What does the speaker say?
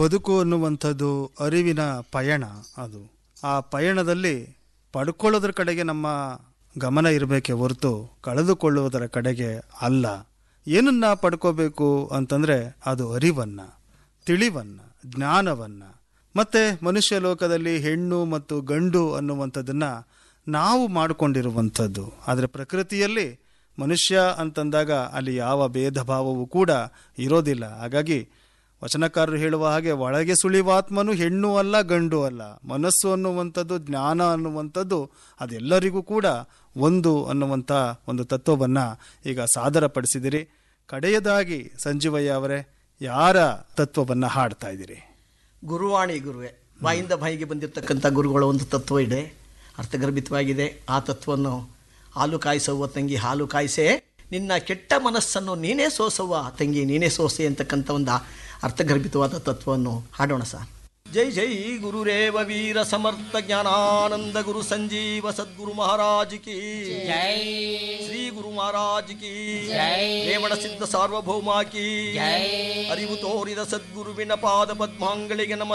ಬದುಕು ಅನ್ನುವಂಥದ್ದು ಅರಿವಿನ ಪಯಣ. ಅದು ಆ ಪಯಣದಲ್ಲಿ ಪಡ್ಕೊಳ್ಳೋದ್ರ ಕಡೆಗೆ ನಮ್ಮ ಗಮನ ಇರಬೇಕೆ ಹೊರತು ಕಳೆದುಕೊಳ್ಳುವುದರ ಕಡೆಗೆ ಅಲ್ಲ. ಏನನ್ನ ಪಡ್ಕೋಬೇಕು ಅಂತಂದರೆ ಅದು ಅರಿವನ್ನು, ತಿಳಿವನ್ನು, ಜ್ಞಾನವನ್ನು. ಮತ್ತು ಮನುಷ್ಯ ಲೋಕದಲ್ಲಿ ಹೆಣ್ಣು ಮತ್ತು ಗಂಡು ಅನ್ನುವಂಥದ್ದನ್ನು ನಾವು ಮಾಡಿಕೊಂಡಿರುವಂಥದ್ದು. ಆದರೆ ಪ್ರಕೃತಿಯಲ್ಲಿ ಮನುಷ್ಯ ಅಂತಂದಾಗ ಅಲ್ಲಿ ಯಾವ ಭೇದ ಭಾವವೂ ಕೂಡ ಇರೋದಿಲ್ಲ. ಹಾಗಾಗಿ ವಚನಕಾರರು ಹೇಳುವ ಹಾಗೆ ಒಳಗೆ ಸುಳಿವಾತ್ಮನು ಹೆಣ್ಣು ಅಲ್ಲ ಗಂಡು ಅಲ್ಲ. ಮನಸ್ಸು ಅನ್ನುವಂಥದ್ದು, ಜ್ಞಾನ ಅನ್ನುವಂಥದ್ದು ಅದೆಲ್ಲರಿಗೂ ಕೂಡ ಒಂದು ಅನ್ನುವಂಥ ಒಂದು ತತ್ವವನ್ನು ಈಗ ಸಾದರಪಡಿಸಿದಿರಿ. ಕಡೆಯದಾಗಿ ಸಂಜೀವಯ್ಯ ಅವರೇ, ಯಾರ ತತ್ವವನ್ನು ಹಾಡ್ತಾ ಇದ್ದೀರಿ? ಗುರುವಾಣಿ ಗುರುವೆ, ಬಾಯಿಂದ ಬಾಯಿಗೆ ಬಂದಿರತಕ್ಕಂಥ ಗುರುಗಳ ಒಂದು ತತ್ವ ಇದೆ, ಅರ್ಥಗರ್ಭಿತವಾಗಿದೆ. ಆ ತತ್ವವನ್ನು ಹಾಲು ಕಾಯಿಸುವ ತಂಗಿ ಹಾಲು ಕಾಯಿಸೆ, ನಿನ್ನ ಕೆಟ್ಟ ಮನಸ್ಸನ್ನು ನೀನೇ ಸೋಸುವ ತಂಗಿ ನೀನೇ ಸೋಸೆ ಅಂತಕ್ಕಂಥ ಒಂದು ಅರ್ಥಗರ್ಭಿತವಾದ ತತ್ವವನ್ನು ಹಾಡೋಣ ಸರ್. ಜೈ ಜೈ ಗುರುರೇವ ವೀರ ಸಮರ್ಥ ಜ್ಞಾನಾನಂದ ಗುರು ಸಂಜೀವ ಸದ್ಗುರು ಮಹಾರಾಜ್ ಕಿ ಜೈ, ಶ್ರೀ ಗುರು ಮಹಾರಾಜ್ ಕಿ ಜೈ, ರೇವಣ ಸಿದ್ಧ ಸಾರ್ವಭೌಮ ಕಿ ಜೈ. ಅರಿವು ತೋರಿದ ಸದ್ಗುರುವಿನ ಪಾದ ಪದ್ಮಾಂಗಳಿಗೆ ನಮಸ್ಕಾರ.